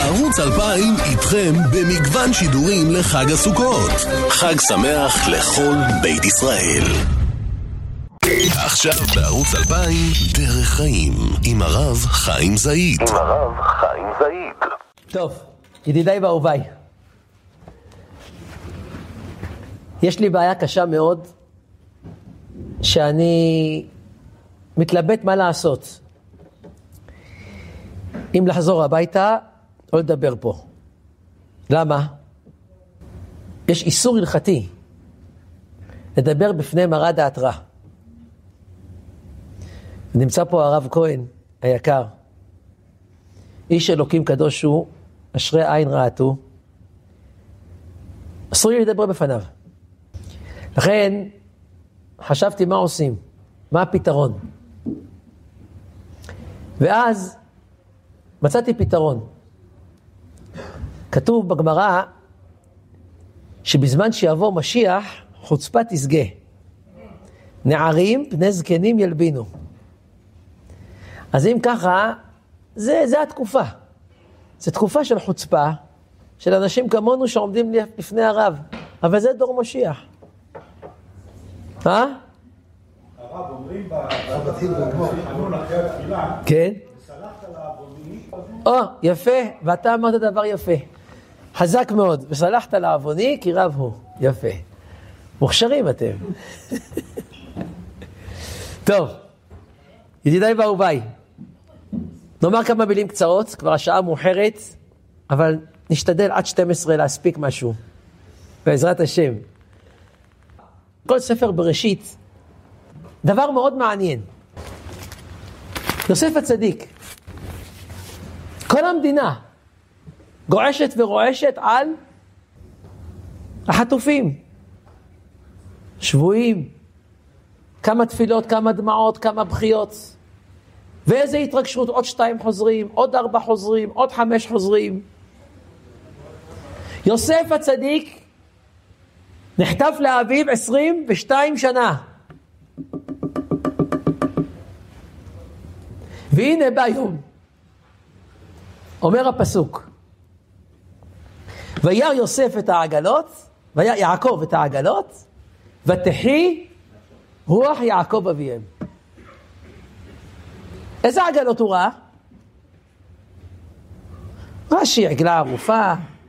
ערוץ 2000 איתכם במגוון שידורים לחג הסוכות. חג שמח לכל בית ישראל. עכשיו בערוץ 2000 דרך חיים עם הרב חיים זעיד. טוב, ידידיי ואהוביי, יש לי בעיה קשה מאוד שאני מתלבט מה לעשות, אם לחזור הביתה או לדבר פה. למה? יש איסור הלכתי לדבר בפני מראה דעת רע. נמצא פה הרב כהן היקר, איש אלוקים קדוש הוא, אשרי עין רעתו. אסור לי לדבר בפניו. לכן חשבתי מה עושים, מה הפתרון. ואז מצאתי פתרון. כתוב בגמרא שבזמן שיבוא משיח חוצפה תסגה, נערים פני זקנים ילבינו. אז אם ככה, זה התקופה. זו תקופה של חוצפה, של אנשים כמונו שעומדים לפני הרב. אבל זה דור משיח. הרב אומרים בחנון אחרי התפילה, כן? וסלחת לעווני. יפה, ואתה אמרת דבר יפה. חזק מאוד, וסלחת לעווני כי רב הוא. יפה. מוכשרים אתם. טוב, ידידיי ואהוביי, נאמר כמה מילים קצרות, כבר השעה מאוחרת, אבל נשתדל עד 12 להספיק משהו, בעזרת השם. כל ספר בראשית, דבר מאוד מעניין. יוסף הצדיק, כל המדינה גועשת ורועשת על החטופים, שבויים, כמה תפילות, כמה דמעות, כמה בחיות. ואיזה התרגשות, עוד 2 חוזרים, עוד 4 חוזרים, עוד 5 חוזרים. יוסף הצדיק נחטף לאביו 22 שנה. והנה בא יום, אומר הפסוק, וירא יוסף את העגלות, וירא יעקב את העגלות, ותחי רוח יעקב אביהם. איזה עגלות הוא ראה? רש"י, עגלה ערופה.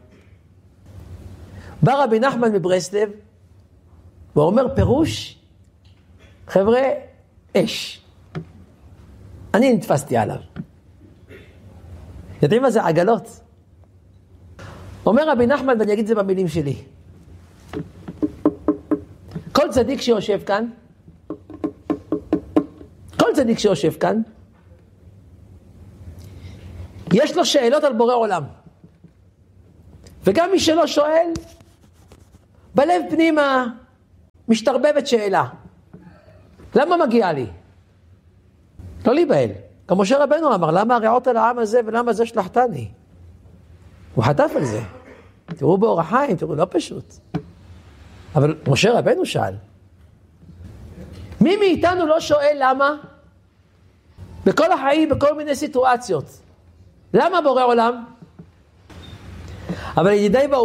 בא רבי נחמן מברסלב, והוא אומר פירוש, חבר'ה, אש. אני נתפסתי עליו. יודעים מה זה עגלות? אומר רבי נחמן, ואני אגיד את זה במילים שלי. כל צדיק שיושב כאן, יש לו שאלות על בורא עולם. וגם מי שלא שואל, בלב פנימה משתרבבת שאלה. למה מגיע לי? לא להיבהל. גם משה רבנו אמר, למה הרעות על העם הזה ולמה זה שלחתני? הוא חטף על זה. תראו באורח חיים, תראו, לא פשוט. אבל משה רבנו שאל. מי מאיתנו לא שואל למה? בכל החיים, בכל מיני סיטואציות. למה בורא עולם? אבל ידידיי